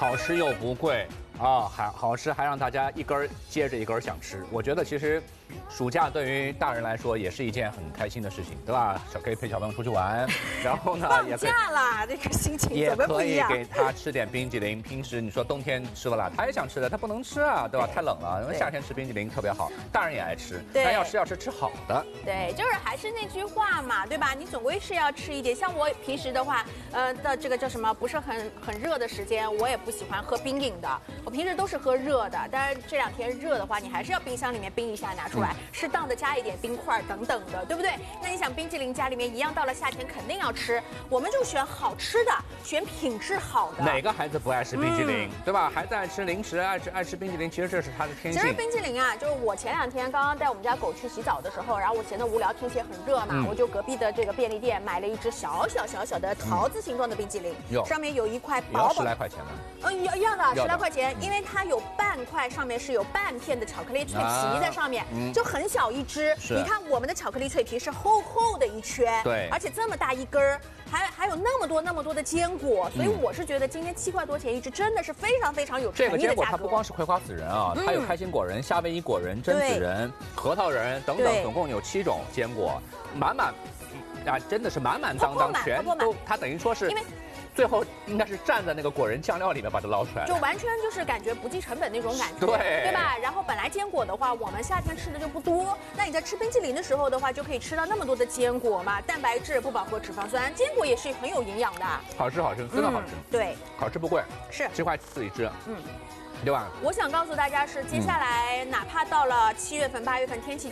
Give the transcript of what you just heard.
好吃又不贵啊，还好吃还让大家一根儿接着一根儿想吃。我觉得其实暑假对于大人来说也是一件很开心的事情，对吧？可以陪小朋友出去玩，然后呢也可以放假啦，这个心情也怎么不可以一样？ 给他吃点冰激凌。平时你说冬天吃不了，他也想吃的，他不能吃啊，对吧？太冷了，因为夏天吃冰激凌特别好，大人也爱吃。 对但要吃好的。 对，就是还是那句话嘛，对吧？你总归是要吃一点。像我平时的话，的这个叫什么，不是很热的时间，我也不喜欢喝冰饮的。我平时都是喝热的，但是这2天热的话，你还是要冰箱里面冰一下拿出来，适当的加一点冰块等等的，对不对？那你想冰淇淋家里面一样，到了夏天肯定要吃，我们就选好吃的，选品质好的。 哪个孩子不爱吃冰激凌，对吧？孩子爱吃零食，爱吃冰激凌，其实这是他的天性。 其实冰淇淋啊，就是我前2天刚刚带我们家狗去洗澡的时候，然后我闲得无聊，天气也很热嘛，我就隔壁的这个便利店买了一只小的桃子形状的冰淇淋，上面有一块薄薄 10来块钱吗？ 要的10来块钱，因为它有半块，上面是有半片的巧克力脆皮在上面，就很小一只。你看我们的巧克力脆皮是厚厚的一圈， 对， 而且这么大一根儿，还有那么多的坚果，所以我是觉得今天7块多钱一只，真的是非常有诚意的价格。 这个坚果它不光是葵花籽仁啊，它有开心果仁、夏威夷果仁、榛子仁、核桃仁等等，总共有7种坚果，满真的是满当当，全都，它等于说是。最后应该是蘸在那个果仁酱料里面把它捞出来， 就完全就是感觉不计成本那种感觉，对吧？然后本来坚果的话，我们夏天吃的就不多，那你在吃冰淇淋的时候的话，就可以吃到那么多的坚果嘛，蛋白质不饱和脂肪酸，坚果也是很有营养的。 好吃，真的好吃。 对， 好吃不贵， 是 7块自己吃。对吧？ 我想告诉大家是，接下来哪怕到了7月份、8月份天气